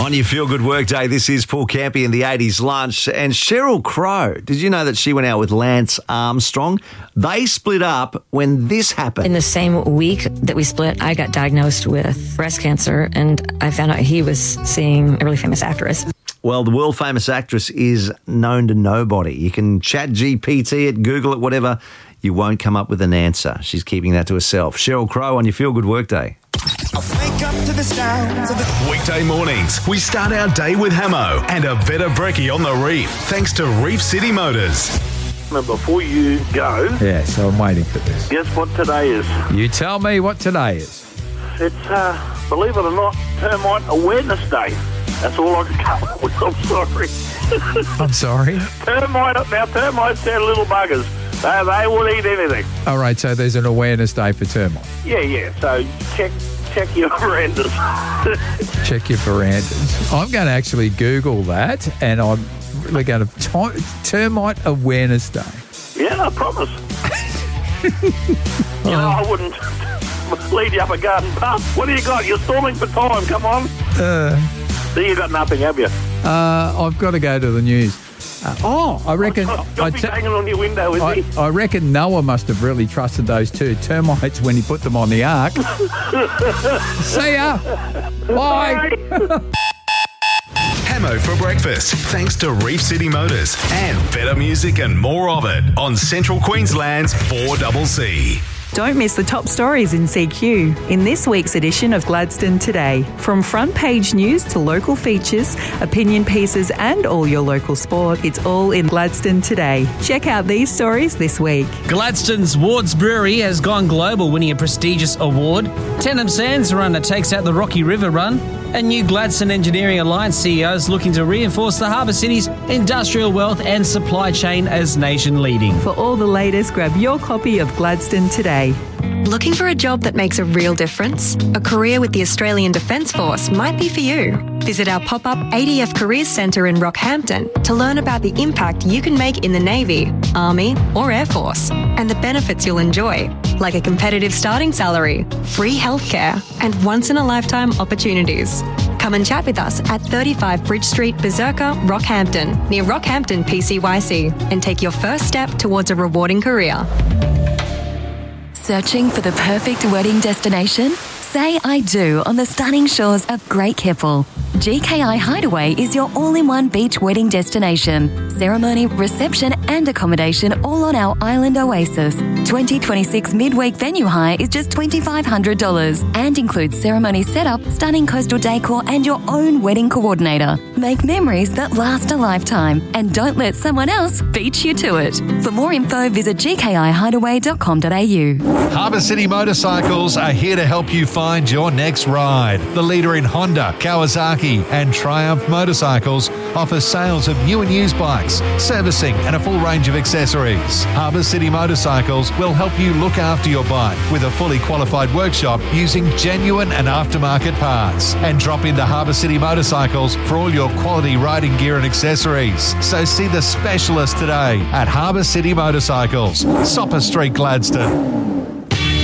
On your Feel Good Workday, this is Paul Campy in the 80s Lunch. And Sheryl Crow, did you know that she went out with Lance Armstrong? They split up when this happened. In the same week that we split, I got diagnosed with breast cancer, and I found out he was seeing a really famous actress. Well, the world famous actress is known to nobody. You can chat GPT it, Google it, whatever. You won't come up with an answer. She's keeping that to herself. Sheryl Crow on your Feel Good Workday. Wake up to the sounds of the... Weekday mornings, we start our day with Hamo and a Veta Brekkie on the Reef, thanks to Reef City Motors. Now, before you go, Yes, I'm waiting for this. guess what today is? You tell me what today is. It's, believe it or not, Termite Awareness Day. That's all I can come up with. I'm sorry. I'm sorry? Termites sound little buggers. They will eat anything. All right, so there's an awareness day for termite. Yeah. So check your verandas. Check your verandas. I'm going to actually Google that, and I'm really going to... Termite Awareness Day. Yeah, I promise. I wouldn't lead you up a garden path. What do you got? You're storming for time. Come on. So you got nothing, have you? I've got to go to the news. I reckon... You'll be hanging on your window, is he? I reckon Noah must have really trusted those two termites when he put them on the ark. See ya. Bye. Hamo for breakfast, thanks to Reef City Motors and Better Music and more of it on Central Queensland's 4CC. Don't miss the top stories in CQ in this week's edition of Gladstone Today. From front page news to local features, opinion pieces and all your local sport, it's all in Gladstone Today. Check out these stories this week. Gladstone's Wards Brewery has gone global, winning a prestigious award. Tenham Sands Runner takes out the Rocky River Run. And new Gladstone Engineering Alliance CEOs looking to reinforce the Harbour City's industrial wealth and supply chain as nation leading. For all the latest, grab your copy of Gladstone Today. Looking for a job that makes a real difference? A career with the Australian Defence Force might be for you. Visit our pop-up ADF Careers Centre in Rockhampton to learn about the impact you can make in the Navy, Army or Air Force and the benefits you'll enjoy, like a competitive starting salary, free healthcare and once-in-a-lifetime opportunities. Come and chat with us at 35 Bridge Street, Berserker, Rockhampton, near Rockhampton PCYC, and take your first step towards a rewarding career. Searching for the perfect wedding destination? Say I do on the stunning shores of Great Keppel. GKI Hideaway is your all-in-one beach wedding destination. Ceremony, reception and accommodation all on our island oasis. 2026 midweek venue hire is just $2,500 and includes ceremony setup, stunning coastal decor and your own wedding coordinator. Make memories that last a lifetime and don't let someone else beat you to it. For more info, visit gkihideaway.com.au. Harbour City Motorcycles are here to help you find your next ride. The leader in Honda, Kawasaki and Triumph motorcycles offers sales of new and used bikes, servicing and a full range of accessories. Harbour City Motorcycles will help you look after your bike with a fully qualified workshop using genuine and aftermarket parts. And drop into Harbour City Motorcycles for all your quality riding gear and accessories. So see the specialist today at Harbour City Motorcycles, Sopper Street, Gladstone.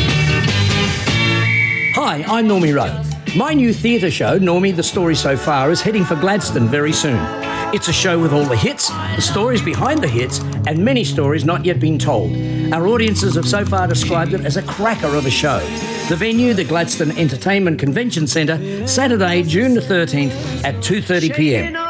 Hi, I'm Normie Rowe. My new theatre show, Normie, The Story So Far, is heading for Gladstone very soon. It's a show with all the hits, the stories behind the hits, and many stories not yet been told. Our audiences have so far described it as a cracker of a show. The venue, the Gladstone Entertainment Convention Centre, Saturday, June the 13th at 2:30 p.m.